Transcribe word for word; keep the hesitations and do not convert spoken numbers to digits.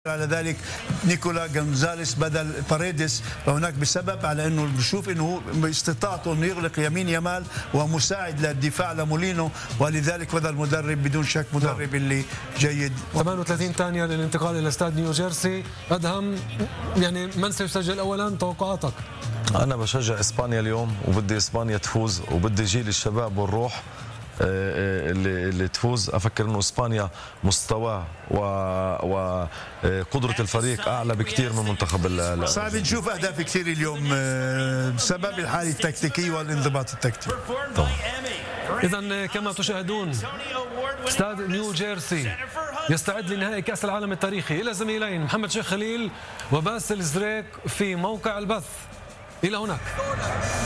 على ذلك نيكولا جونزاليس بدل باريديس، وهناك بسبب على انه بشوف انه باستطاعته انه يغلق يمين يمال ومساعد للدفاع لمولينو، ولذلك هذا المدرب بدون شك مدرب اللي جيد. ثمانية وثلاثين ثانية للانتقال الى استاد نيو جيرسي. ادهم، يعني من سيسجل اولا؟ توقعاتك؟ انا بشجع اسبانيا اليوم، وبدي اسبانيا تفوز، وبدي جيل الشباب والروح اللي, اللي تفوز. افكر انه اسبانيا مستواه وقدره الفريق اعلى بكثير من منتخب. صعب نشوف اهداف كثير اليوم بسبب الحاله التكتيكيه والانضباط التكتيكي. اذا كما تشاهدون استاد نيو جيرسي يستعد لنهائي كاس العالم التاريخي. الى زميلين محمد شيخ خليل وباسل زريك في موقع البث. الى هناك.